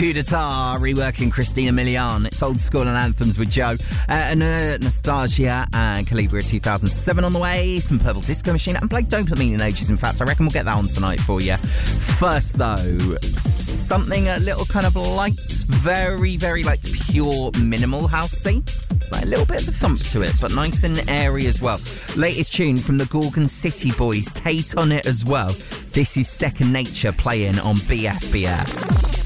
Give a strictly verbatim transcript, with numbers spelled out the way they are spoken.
Coup d'etat, reworking Christina Milian. It's old school and anthems with Joe. Uh, Anastasia and Calibria two thousand seven on the way. Some Purple Disco Machine. I haven't played Dopamine in ages, in fact. I reckon we'll get that on tonight for you. First, though, something a little kind of light, very, very like pure minimal housey. Like a little bit of a thump to it, but nice and airy as well. Latest tune from the Gorgon City Boys. Tate on it as well. This is Second Nature playing on B F B S.